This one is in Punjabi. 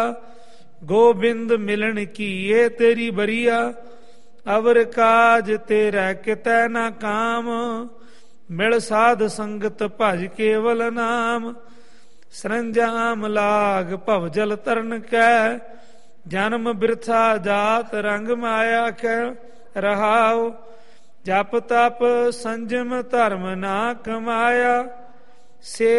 ਗੋਬਿੰਦ ਮਿਲਣ ਕੀਏ ਤੇਰੀ ਬਰੀਆ, ਅਵਰ ਕਾਜ ਤੇਰਾ ਕਿਤੈ ਨਾ ਕਾਮ, ਮਿਲ ਸਾਧ ਸੰਗਤ ਭਜ ਕੇਵਲ ਨਾਮ, ਸਰੰਜਾਮ ਲਾਗ ਭਵ ਜਲ ਤਰਨ ਕੈ, ਜਨਮ ਬਿਰਥਾ ਜਾਤ ਰੰਗ ਮਾਇਆ ਕੈ, ਰਹਾਉ ਜਪ ਤਪ ਸੰਜਮ ਧਰਮ ਨਾ ਕਮਾਇਆ, ਸੇ